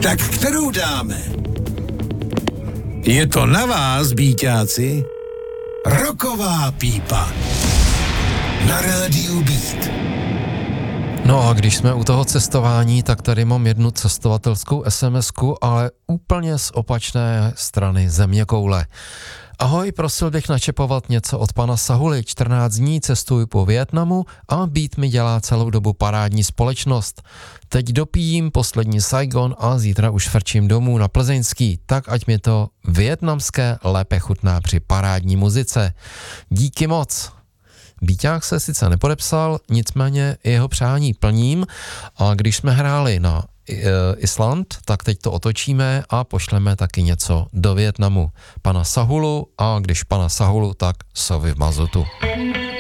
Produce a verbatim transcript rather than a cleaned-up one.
Tak kterou dáme? Je to na vás, bíťáci. Roková pípa. Na rádiu Beat. No a když jsme u toho cestování, tak tady mám jednu cestovatelskou SMSku, ale úplně z opačné strany zeměkoule. Ahoj, prosil bych načepovat něco od pana Sahuly. čtrnáct dní cestuju po Vietnamu a Beat mi dělá celou dobu parádní společnost. Teď dopijím poslední Saigon a zítra už frčím domů na Plzeňský, tak ať mi to vietnamské lépe chutná při parádní muzice. Díky moc. Bíťák se sice nepodepsal, nicméně jeho přání plním a když jsme hráli na Island, tak teď to otočíme a pošleme taky něco do Vietnamu. Pana Sahulu a když pana Sahulu, tak sovy v mazotu.